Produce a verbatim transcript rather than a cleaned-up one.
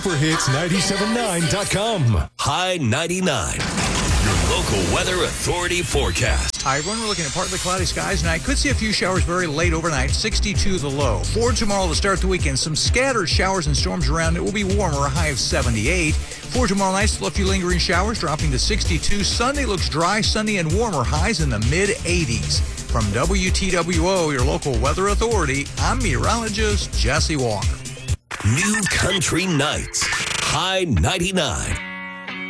For hits nine seven nine dot com. High ninety-nine. Your local weather authority forecast. Hi, everyone. We're looking at partly cloudy skies tonight. Could see a few showers very late overnight. sixty-two the low. For tomorrow to start the weekend, some scattered showers and storms around. It will be warmer, a high of seventy-eight. For tomorrow night, still a few lingering showers, dropping to sixty-two. Sunday looks dry, sunny, and warmer. Highs in the mid eighties. From W T W O, your local weather authority, I'm meteorologist Jesse Walker. New Country Nights. High ninety-nine.